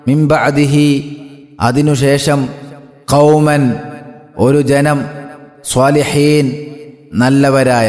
മിൻ ബഅദിഹി അതിനുശേഷം ഖൗമൻ ഒരു ജനം സ്വാലിഹീൻ നല്ലവരായ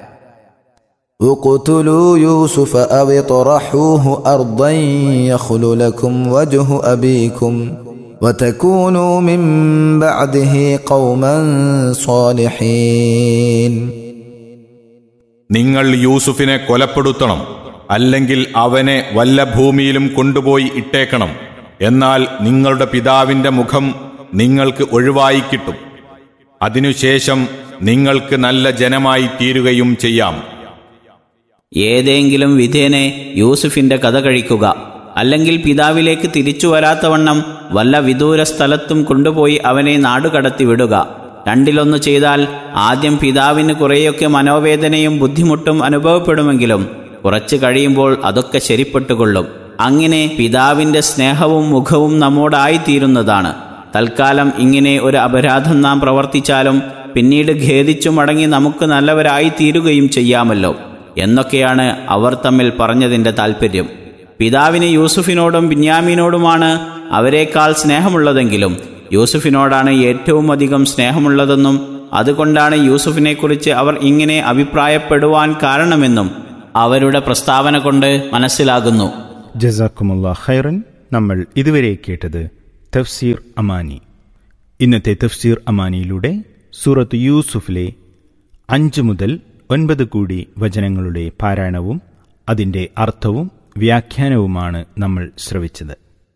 ഉഖ്തുലൂ യൂസുഫ അവ തറഹൂഹു അർദൻ യഖ്ലു ലക്കും വജ്ഹു അബീകും വതകൂനൂ മിൻ ബഅദിഹി ഖൗമൻ സ്വാലിഹീൻ. നിങ്ങൾ യൂസുഫിനെ കൊലപ്പെടുത്തണം, അല്ലെങ്കിൽ അവനെ വല്ല ഭൂമിയിലും കൊണ്ടുപോയി ഇട്ടേക്കണം. എന്നാൽ നിങ്ങളുടെ പിതാവിന്റെ മുഖം നിങ്ങൾക്ക് ഒഴിവായി കിട്ടും. അതിനുശേഷം നിങ്ങൾക്ക് നല്ല ജനമായി തീരുകയും ചെയ്യാം. ഏതെങ്കിലും വിധേനെ യൂസുഫിന്റെ കഥ കഴിക്കുക, അല്ലെങ്കിൽ പിതാവിലേക്ക് തിരിച്ചു വരാത്തവണ്ണം വല്ല വിദൂര സ്ഥലത്തും കൊണ്ടുപോയി അവനെ നാടുകടത്തി വിടുക. രണ്ടിലൊന്ന് ചെയ്താൽ ആദ്യം പിതാവിന് കുറേയൊക്കെ മനോവേദനയും ബുദ്ധിമുട്ടും അനുഭവപ്പെടുമെങ്കിലും കുറച്ച് കഴിയുമ്പോൾ അതൊക്കെ ശരിപ്പെട്ടുകൊള്ളും. അങ്ങനെ പിതാവിൻ്റെ സ്നേഹവും മുഖവും നമ്മോടായിത്തീരുന്നതാണ്. തൽക്കാലം ഇങ്ങനെ ഒരു അപരാധം നാം പ്രവർത്തിച്ചാലും പിന്നീട് ഖേദിച്ചു മടങ്ങി നമുക്ക് നല്ലവരായി തീരുകയും ചെയ്യാമല്ലോ എന്നൊക്കെയാണ് അവർ തമ്മിൽ പറഞ്ഞതിൻ്റെ താൽപ്പര്യം. പിതാവിന് യൂസുഫിനോടും ബിന്യാമീനോടുമാണ് അവരെക്കാൾ സ്നേഹമുള്ളതെങ്കിലും യൂസുഫിനോടാണ് ഏറ്റവും അധികം സ്നേഹമുള്ളതെന്നും അതുകൊണ്ടാണ് യൂസുഫിനെക്കുറിച്ച് അവർ ഇങ്ങനെ അഭിപ്രായപ്പെടുവാൻ കാരണമെന്നും അവരുടെ പ്രസ്താവന കൊണ്ട് മനസ്സിലാകുന്നു. ജസാക്കുമുല്ലാഹ് ഖൈറൻ. നമ്മൾ ഇതുവരെ കേട്ടത് തഫ്സീർ അമാനി. ഇന്നത്തെ തഫ്സീർ അമാനിയിലൂടെ സൂറത്ത് യൂസുഫിലെ 5 മുതൽ 9 കൂടി വചനങ്ങളുടെ പാരായണവും അതിൻ്റെ അർത്ഥവും വ്യാഖ്യാനവുമാണ് നമ്മൾ ശ്രവിച്ചത്.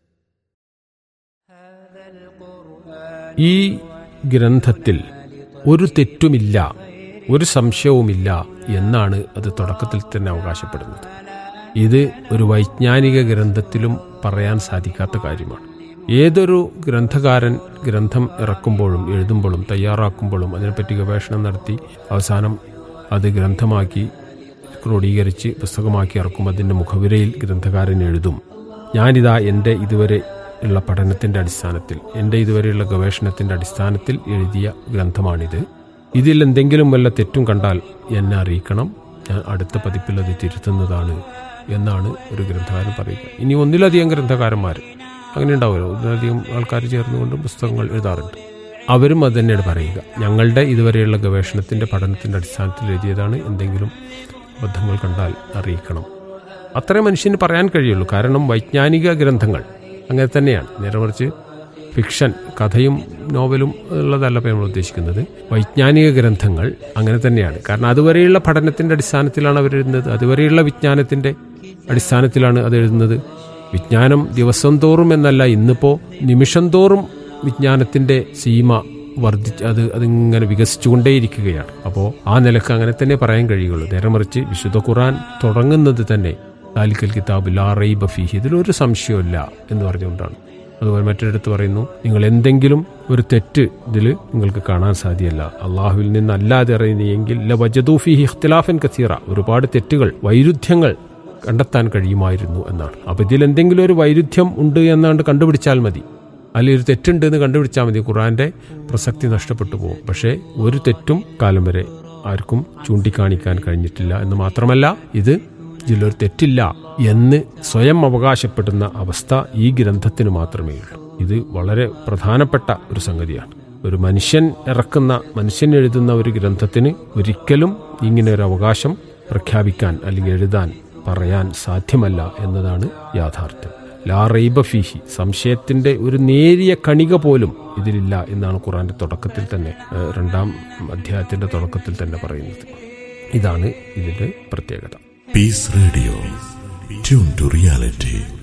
ഈ ഗ്രന്ഥത്തിൽ ഒരു തെറ്റുമില്ല, ഒരു സംശയവുമില്ല എന്നാണ് അത് തുടക്കത്തിൽ തന്നെ അവകാശപ്പെടുന്നത്. ഇത് ഒരു വൈജ്ഞാനിക ഗ്രന്ഥത്തിലും പറയാൻ സാധിക്കാത്ത കാര്യമാണ്. ഏതൊരു ഗ്രന്ഥകാരൻ ഗ്രന്ഥം ഇറക്കുമ്പോഴും എഴുതുമ്പോഴും തയ്യാറാക്കുമ്പോഴും അതിനെപ്പറ്റി ഗവേഷണം നടത്തി അവസാനം അത് ഗ്രന്ഥമാക്കി ക്രോഡീകരിച്ച് പുസ്തകമാക്കി ഇറക്കും. അതിൻ്റെ മുഖവിരയിൽ ഗ്രന്ഥകാരൻ എഴുതും, ഞാനിതാ എൻ്റെ ഇതുവരെ ഉള്ള പഠനത്തിൻ്റെ അടിസ്ഥാനത്തിൽ, എൻ്റെ ഇതുവരെയുള്ള ഗവേഷണത്തിൻ്റെ അടിസ്ഥാനത്തിൽ എഴുതിയ ഗ്രന്ഥമാണിത്. ഇതിൽ എന്തെങ്കിലും വല്ല തെറ്റും കണ്ടാൽ എന്നെ അറിയിക്കണം, ഞാൻ അടുത്ത പതിപ്പിൽ അത് തിരുത്തുന്നതാണ് എന്നാണ് ഒരു ഗ്രന്ഥകാരൻ പറയുക. ഇനി ഒന്നിലധികം ഗ്രന്ഥകാരന്മാർ അങ്ങനെ ഉണ്ടാവുമല്ലോ, ഒന്നിലധികം ആൾക്കാർ ചേർന്നുകൊണ്ട് പുസ്തകങ്ങൾ എഴുതാറുണ്ട്. അവരും അത് തന്നെയാണ് പറയുക, ഞങ്ങളുടെ ഇതുവരെയുള്ള ഗവേഷണത്തിൻ്റെ പഠനത്തിൻ്റെ അടിസ്ഥാനത്തിൽ എഴുതിയതാണ്, എന്തെങ്കിലും അബദ്ധങ്ങൾ കണ്ടാൽ അറിയിക്കണം. അത്രേ മനുഷ്യന് പറയാൻ കഴിയുള്ളൂ. കാരണം വൈജ്ഞാനിക ഗ്രന്ഥങ്ങൾ അങ്ങനെ തന്നെയാണ്. നേരെ മറിച്ച് ഫിക്ഷൻ, കഥയും നോവലും ഉള്ളതല്ല നമ്മൾ ഉദ്ദേശിക്കുന്നത്. വൈജ്ഞാനിക ഗ്രന്ഥങ്ങൾ അങ്ങനെ തന്നെയാണ്. കാരണം അതുവരെയുള്ള പഠനത്തിൻ്റെ അടിസ്ഥാനത്തിലാണ് അവരെഴുതുന്നത്, അതുവരെയുള്ള വിജ്ഞാനത്തിൻ്റെ അടിസ്ഥാനത്തിലാണ് അത് എഴുതുന്നത്. വിജ്ഞാനം ദിവസം തോറും എന്നല്ല, ഇന്നിപ്പോൾ നിമിഷം തോറും വിജ്ഞാനത്തിൻ്റെ സീമ വർദ്ധിച്ച് അതിങ്ങനെ വികസിച്ചുകൊണ്ടേയിരിക്കുകയാണ്. അപ്പോൾ ആ നിലക്ക് അങ്ങനെ തന്നെ പറയാൻ കഴിയുള്ളൂ. നേരെ മറിച്ച് വിശുദ്ധ ഖുർആൻ തുടങ്ങുന്നത് തന്നെ ദാലിക്കൽ കിതാബ് ലാ റൈബ ഫീഹി, ഇതിലൊരു സംശയമില്ല എന്ന് പറഞ്ഞുകൊണ്ടാണ്. അതുപോലെ മറ്റൊരിടത്ത് പറയുന്നു, നിങ്ങൾ എന്തെങ്കിലും ഒരു തെറ്റ് ഇതിൽ നിങ്ങൾക്ക് കാണാൻ സാധ്യമല്ല, അള്ളാഹുവിൽ നിന്നല്ലാതെ അറിയുന്നെങ്കിൽ ലവജദൂ ഫീഹി ഇഖ്തിലാഫൻ കസീറ, ഒരുപാട് തെറ്റുകൾ, വൈരുദ്ധ്യങ്ങൾ കണ്ടെത്താൻ കഴിയുമായിരുന്നു എന്നാണ്. അപ്പോൾ ഇതിൽ എന്തെങ്കിലും ഒരു വൈരുദ്ധ്യം ഉണ്ട് എന്നാണ്ട് കണ്ടുപിടിച്ചാൽ മതി, അല്ലെങ്കിൽ ഒരു തെറ്റുണ്ട് എന്ന് കണ്ടുപിടിച്ചാൽ മതി, ഖുർആന്റെ പ്രസക്തി നഷ്ടപ്പെട്ടു പോകും. പക്ഷേ ഒരു തെറ്റും കാലം വരെ ആർക്കും ചൂണ്ടിക്കാണിക്കാൻ കഴിഞ്ഞിട്ടില്ല എന്ന് മാത്രമല്ല, ഇത് ഇതിലൊരു തെറ്റില്ല എന്ന് സ്വയം അവകാശപ്പെടുന്ന അവസ്ഥ ഈ ഗ്രന്ഥത്തിന് മാത്രമേ ഉള്ളൂ. ഇത് വളരെ പ്രധാനപ്പെട്ട ഒരു സംഗതിയാണ്. ഒരു മനുഷ്യൻ എഴുതുന്ന ഒരു ഗ്രന്ഥത്തിന് ഒരിക്കലും ഇങ്ങനെ ഒരു അവകാശം പ്രഖ്യാപിക്കാൻ അല്ലെങ്കിൽ എഴുതാൻ പറയാൻ സാധ്യമല്ല എന്നതാണ് യാഥാർത്ഥ്യം. ലാ റൈബ ഫീഹി, സംശയത്തിന്റെ ഒരു നേരിയ കണിക പോലും ഇതിലില്ല എന്നാണ് ഖുർആന്റെ തുടക്കത്തിൽ തന്നെ, 2-ാം അധ്യായത്തിന്റെ തുടക്കത്തിൽ തന്നെ പറയുന്നത്. ഇതാണ് ഇതിന്റെ പ്രത്യേകത. Piece radio, tune to reality.